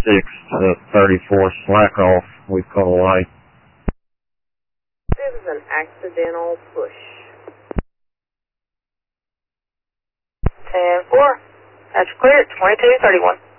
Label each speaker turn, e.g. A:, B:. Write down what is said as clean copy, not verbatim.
A: 6 to 34 slack off. We've caught a light.
B: This is an accidental push.
C: 10-4. That's clear. 2231.